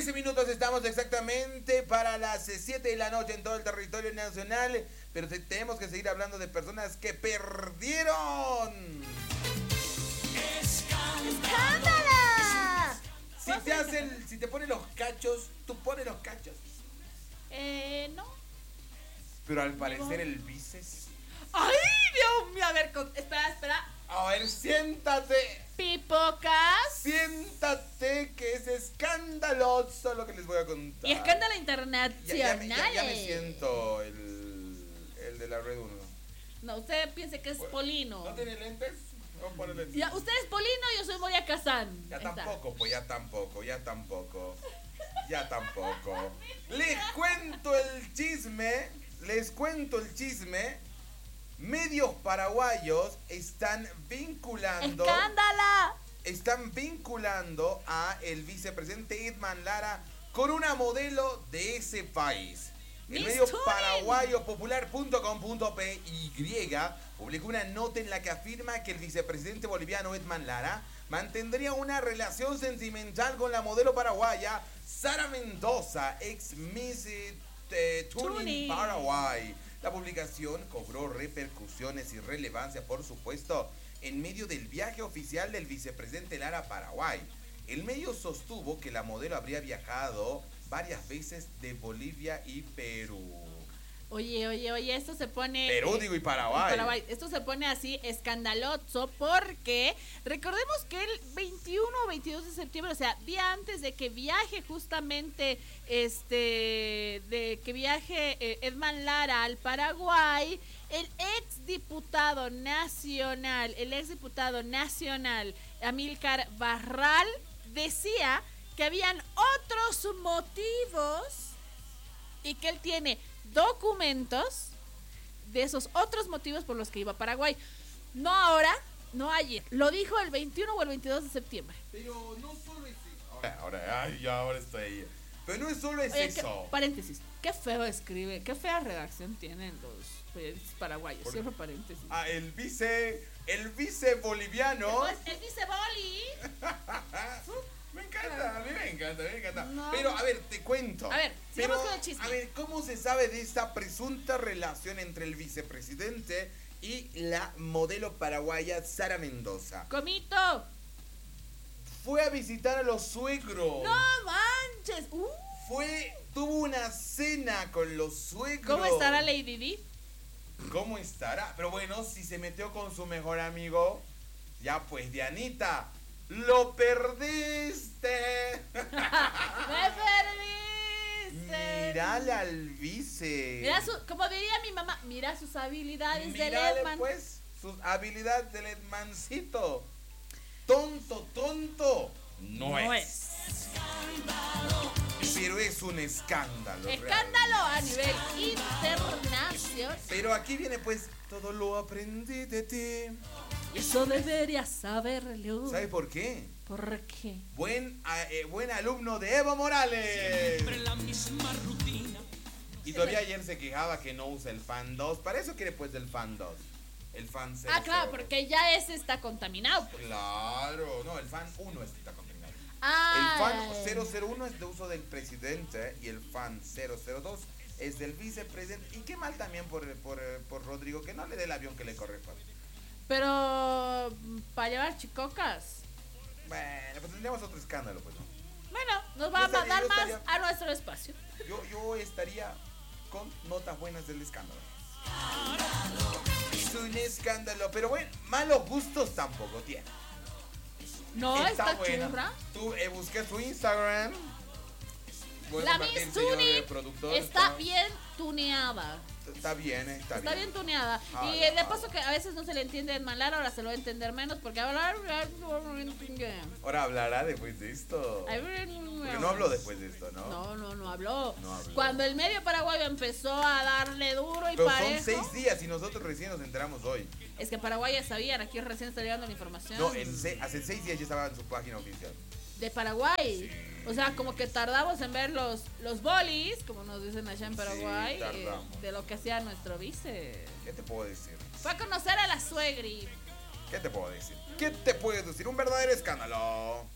13 minutos estamos exactamente para las 7 de la noche en todo el territorio nacional. Pero tenemos que seguir hablando de personas que perdieron. ¡Escándalo! Si te ponen los cachos, ¿tú pones los cachos? No. Pero al parecer el vice sí. ¡Ay, Dios mío! A ver, espera. A ver, siéntate. Pipocas. Siéntate, que es escandaloso lo que les voy a contar. Y escándalo internacional. Ya me siento el de la Red 1. No, usted piense que es Polino. ¿No tiene lentes? No pone lentes. Ya, usted es Polino, yo soy Moria Kazán. Ya tampoco. Les cuento el chisme. Medios paraguayos están vinculando a el vicepresidente Edman Lara con una modelo de ese país. El medio paraguayo popular.com.py publicó una nota en la que afirma que el vicepresidente boliviano Edman Lara mantendría una relación sentimental con la modelo paraguaya Sara Mendoza, ex Miss Tuning Paraguay. La publicación cobró repercusiones y relevancia, por supuesto, en medio del viaje oficial del vicepresidente Lara a Paraguay. El medio sostuvo que la modelo habría viajado varias veces de Bolivia y Perú. Oye, esto se pone... Perú, digo, y Paraguay. Esto se pone así escandaloso porque recordemos que el 21 o 22 de septiembre, o sea, día antes de que viaje justamente, Edman Lara al Paraguay, el ex diputado nacional Amílcar Barral decía que habían otros motivos y que él tiene documentos de esos otros motivos por los que iba a Paraguay. No ahora, no ayer. Lo dijo el 21 o el 22 de septiembre. Pero no solo es eso. Ahora estoy ahí. Pero no es solo eso. Paréntesis. Qué feo escribe, qué fea redacción tienen los periodistas paraguayos. Cierro paréntesis. El vice boliviano. El vice boli. Me encanta, a mí me encanta. No. Pero, a ver, te cuento. A ver, sigamos con el chisme. A ver, ¿cómo se sabe de esta presunta relación entre el vicepresidente y la modelo paraguaya Sara Mendoza? Comito. Fue a visitar a los suegros. No manches. Tuvo una cena con los suegros. ¿Cómo estará Lady Di? ¿Cómo estará? Pero bueno, si se metió con su mejor amigo, ya pues, Dianita, ¡lo perdiste! ¡Me perdiste! Mírale al vice. Mira como diría mi mamá, mira sus habilidades del Mírale, Edman. pues, sus habilidades del Edmancito. Tonto. No es. Pero es un escándalo. Escándalo a nivel internacional. Pero aquí viene pues, todo lo aprendí de ti. Y eso deberías saberlo. ¿Sabe por qué? ¿Por qué? Buen alumno de Evo Morales. Siempre la misma rutina. Y todavía ayer se quejaba que no usa el fan 2. Para eso quiere pues el fan 2. El fan 0. Claro, porque ya ese está contaminado. Pues. Claro, no, el fan 1 está contaminado. El fan 001 es de uso del presidente y el fan 002 es del vicepresidente. Y qué mal también por Rodrigo, que no le dé el avión que le corresponde. Pero para llevar chicocas. Bueno, pues tendríamos otro escándalo, pues, ¿no? Bueno, nos va a mandar más a nuestro espacio. Yo estaría con notas buenas del escándalo. Es un escándalo, pero bueno, malos gustos tampoco tiene. No, está buena. churra. Tú busqué su Instagram. La Miss Tuni está bien tuneada. Está bien. Está bien tuneada. Y de paso que a veces no se le entiende a Edman Lara, ahora se lo va a entender menos porque ahora hablará después de esto. Porque no habló después de esto, ¿no? No habló. Cuando el medio paraguayo empezó a darle duro y pero parejo. Son 6 días y nosotros recién nos enteramos hoy. Es que Paraguay ya sabían, aquí recién está llegando la información. No, hace 6 días ya estaba en su página oficial. De Paraguay. Sí. O sea, como que tardamos en ver los bolis, como nos dicen allá en Paraguay, de lo que hacía nuestro vice. ¿Qué te puedo decir? Fue a conocer a la suegri. ¿Qué te puedo decir? Un verdadero escándalo.